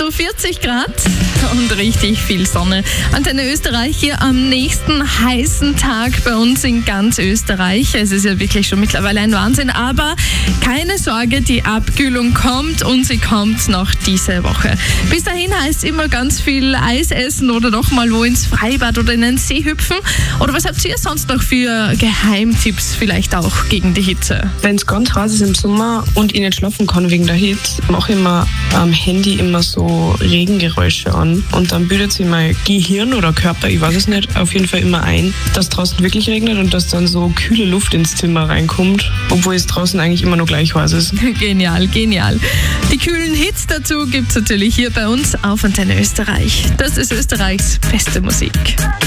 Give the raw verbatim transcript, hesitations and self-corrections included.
so vierzig Grad und richtig viel Sonne. Antenne Österreich hier am nächsten heißen Tag bei uns in ganz Österreich. Es ist ja wirklich schon mittlerweile ein Wahnsinn, aber keine Sorge, die Abkühlung kommt und sie kommt noch diese Woche. Bis dahin heißt es immer ganz viel Eis essen oder doch mal wo ins Freibad oder in den See hüpfen. Oder was habt ihr sonst noch für Geheimtipps vielleicht auch gegen die Hitze? Wenn es ganz heiß ist im Sommer und ich nicht schlafen kann wegen der Hitze, mache ich mir am Handy immer so Regengeräusche an und dann bildet sich mein Gehirn oder Körper, ich weiß es nicht, auf jeden Fall immer ein, dass draußen wirklich regnet und dass dann so kühle Luft ins Zimmer reinkommt, obwohl es draußen eigentlich immer noch gleich heiß ist. Genial, genial. Die kühlen Hits dazu gibt es natürlich hier bei uns auf Antenne Österreich. Das ist Österreichs beste Musik.